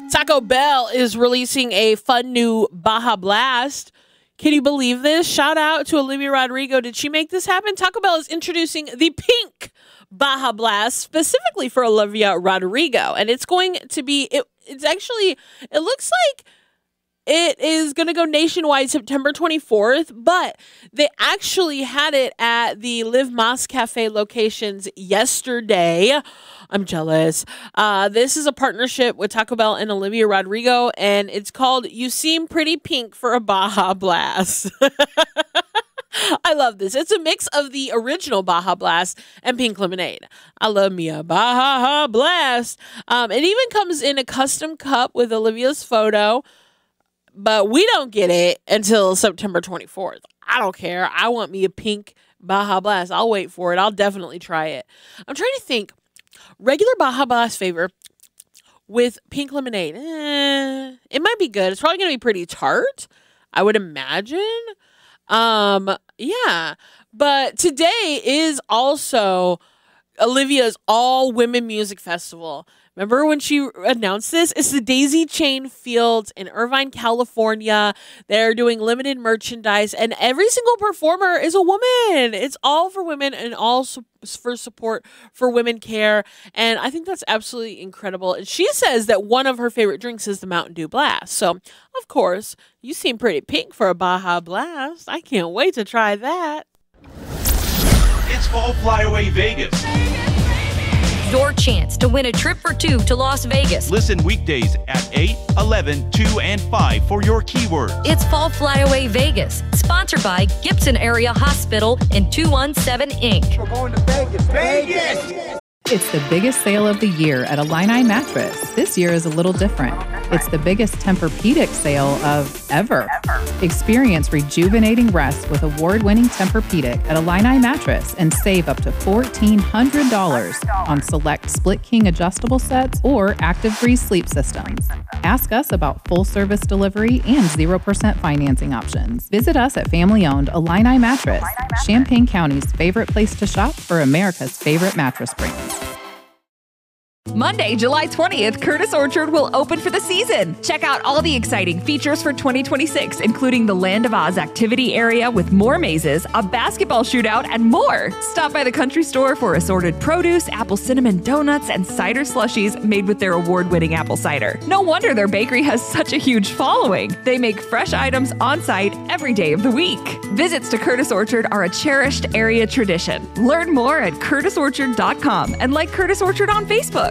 Taco Bell is releasing a fun new Baja Blast. Can you believe this? Shout out to Olivia Rodrigo. Did she make this happen? Taco Bell is introducing the pink Baja Blast specifically for Olivia Rodrigo. And it's going to be, it looks like it is going to go nationwide September 24th, but they actually had it at the Live Mas Cafe locations yesterday. I'm jealous. This is a partnership with Taco Bell and Olivia Rodrigo, and it's called You Seem Pretty Pink for a Baja Blast. I love this. It's a mix of the original Baja Blast and pink lemonade. I love me a Baja Blast. It even comes in a custom cup with Olivia's photo, but we don't get it until September 24th. I don't care. I want me a pink Baja Blast. I'll wait for it. I'll definitely try it. I'm trying to think. Regular Baja Blast flavor with pink lemonade. It might be good. It's probably going to be pretty tart, I would imagine. Yeah. But today is also Olivia's All Women Music Festival. Remember when she announced this? It's the Daisy Chain Fields in Irvine, California. They're doing limited merchandise, and every single performer is a woman. It's all for women and all for support for women care, and I think that's absolutely incredible. And she says that one of her favorite drinks is the Mountain Dew Blast. So, of course, you seem pretty pink for a Baja Blast. I can't wait to try that. It's Fall Flyaway Vegas. Your chance to win a trip for two to Las Vegas. Listen weekdays at 8, 11, 2, and 5 for your keywords. It's Fall Flyaway Vegas, sponsored by Gibson Area Hospital and 217 Inc. We're going to Vegas. Vegas! It's the biggest sale of the year at Illini Mattress. This year is a little different. It's the biggest Tempur-Pedic sale of ever. Experience rejuvenating rest with award-winning Tempur-Pedic at Illini Mattress and save up to $1,400 on select Split King adjustable sets or Active Breeze sleep systems. Ask us about full-service delivery and 0% financing options. Visit us at family-owned Illini Mattress, Champaign County's favorite place to shop for America's favorite mattress brands. Monday, July 20th, Curtis Orchard will open for the season. Check out all the exciting features for 2026, including the Land of Oz activity area with more mazes, a basketball shootout, and more. Stop by the country store for assorted produce, apple cinnamon donuts, and cider slushies made with their award-winning apple cider. No wonder their bakery has such a huge following. They make fresh items on site every day of the week. Visits to Curtis Orchard are a cherished area tradition. Learn more at curtisorchard.com and like Curtis Orchard on Facebook.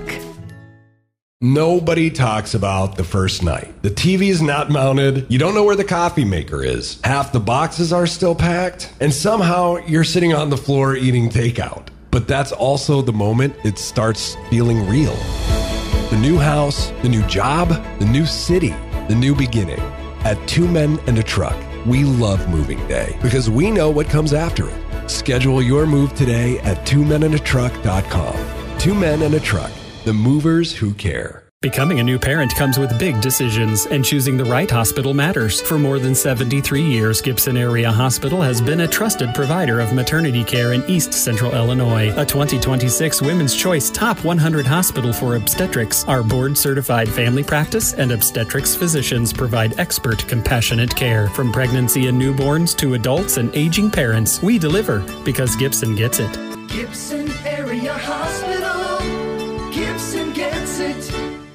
Nobody talks about the first night. The TV is not mounted. You don't know where the coffee maker is. Half the boxes are still packed. And somehow you're sitting on the floor eating takeout. But that's also the moment it starts feeling real. The new house, the new job, the new city, the new beginning. At Two Men and a Truck, we love moving day because we know what comes after it. Schedule your move today at twomenandatruck.com. 2 Men and a Truck. The movers who care. Becoming a new parent comes with big decisions, and choosing the right hospital matters. For more than 73 years, Gibson Area Hospital has been a trusted provider of maternity care in East Central Illinois. A 2026 Women's Choice Top 100 Hospital for Obstetrics. Our board-certified family practice and obstetrics physicians provide expert, compassionate care. From pregnancy and newborns to adults and aging parents, we deliver because Gibson gets it. Gibson Area Hospital. Gibson gets it.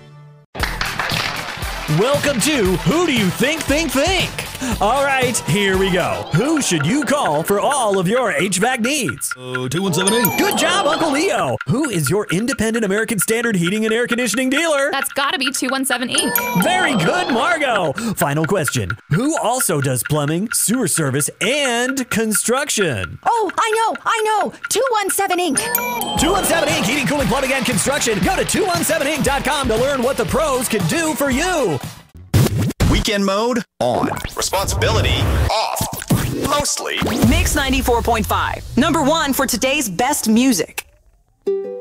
Welcome to Who Do You Think? All right, here we go. Who should you call for all of your HVAC needs? 217. Good job, Uncle Leo. Who is your independent American Standard heating and air conditioning dealer? That's gotta be 217 Inc. Very good, Margo. Final question. Who also does plumbing, sewer service, and construction? Oh, I know. 217 Inc. 217 Inc. Heating, cooling, plumbing, and construction. Go to 217inc.com to learn what the pros can do for you. Weekend mode on. Responsibility off. Mostly. Mix 94.5. #1 for today's best music.